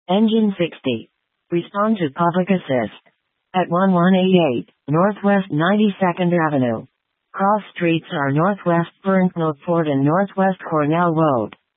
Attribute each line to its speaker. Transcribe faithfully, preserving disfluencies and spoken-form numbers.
Speaker 1: Engine sixty. Respond to public assist. At eleven eighty-eight, Northwest ninety-second Avenue. Cross streets are Northwest Ferncliff Ford and Northwest Cornell Road.